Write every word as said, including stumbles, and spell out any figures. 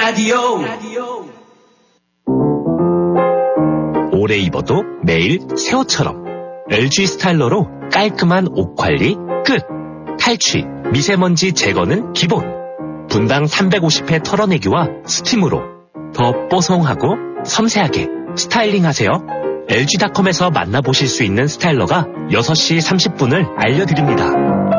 라디오. 오래 입어도 매일 새 옷처럼 엘지 스타일러로 깔끔한 옷 관리 끝. 탈취, 미세먼지 제거는 기본. 분당 삼백오십 회 털어내기와 스팀으로 더 뽀송하고 섬세하게 스타일링하세요. 엘지닷컴에서 만나보실 수 있는 스타일러가 여섯 시 삼십 분을 알려드립니다.